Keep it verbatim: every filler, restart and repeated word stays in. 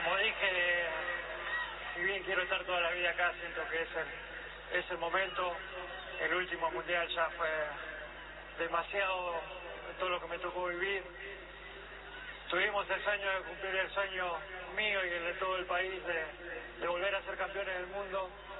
Como dije, si bien quiero estar toda la vida acá, siento que es el, es el momento. El último mundial ya fue demasiado de todo lo que me tocó vivir. Tuvimos el sueño de cumplir el sueño mío y el de todo el país de, de volver a ser campeones del mundo.